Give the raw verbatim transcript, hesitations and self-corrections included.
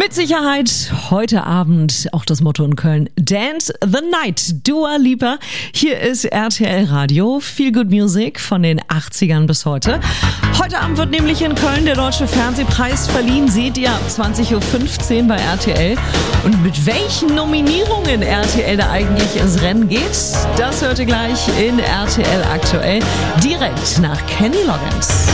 Mit Sicherheit heute Abend auch das Motto in Köln: Dance the Night, Dua Lipa. Hier ist R T L Radio, Feel Good Music von den achtzigern bis heute. Heute Abend wird nämlich in Köln der Deutsche Fernsehpreis verliehen. Seht ihr ab zwanzig Uhr fünfzehn bei R T L. Und mit welchen Nominierungen R T L da eigentlich ins Rennen geht, das hört ihr gleich in R T L aktuell, direkt nach Kenny Loggins.